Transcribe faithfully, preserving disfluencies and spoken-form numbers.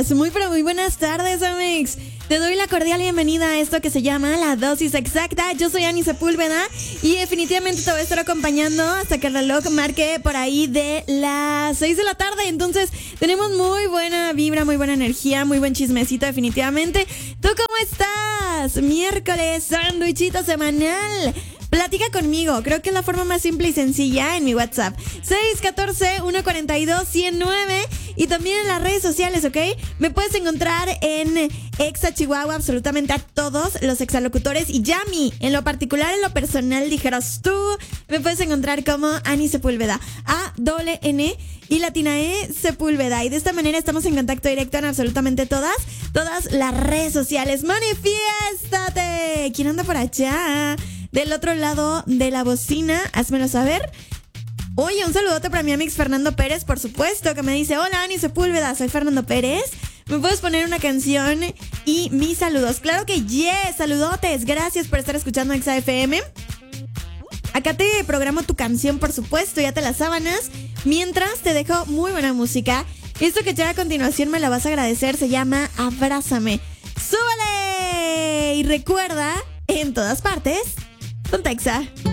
estás? Muy pero muy buenas tardes, Amix. Te doy la cordial bienvenida a esto que se llama La Dosis Exacta. Yo soy Ani Sepúlveda y definitivamente te voy a estar acompañando hasta que el reloj marque por ahí de las seis de la tarde. Entonces tenemos muy buena vibra, muy buena energía, muy buen chismecito definitivamente. ¿Tú cómo estás? Miércoles, sándwichito semanal. Platica conmigo, creo que es la forma más simple y sencilla en mi WhatsApp. seis uno cuatro, uno cuatro dos, uno cero nueve y también en las redes sociales, ¿ok? Me puedes encontrar en Exa Chihuahua, absolutamente a todos los exalocutores y Yami, en lo particular, en lo personal, dijeras tú, me puedes encontrar como Ani Sepúlveda, A N N y latina E Sepúlveda. Y de esta manera estamos en contacto directo en absolutamente todas, todas las redes sociales. ¡Manifiéstate! ¿Quién anda por allá? Del otro lado de la bocina, házmelo saber. Oye, un saludote para mi amigo Fernando Pérez, por supuesto, que me dice: hola, Ani Sepúlveda, soy Fernando Pérez. ¿Me puedes poner una canción y mis saludos? Claro que yes, saludotes. Gracias por estar escuchando Exa F M. Acá te programo tu canción, por supuesto, ya te las sábanas. Mientras te dejo muy buena música. Esto que llega a continuación me la vas a agradecer, se llama Abrázame. ¡Súbale! Y recuerda, en todas partes, con Exa.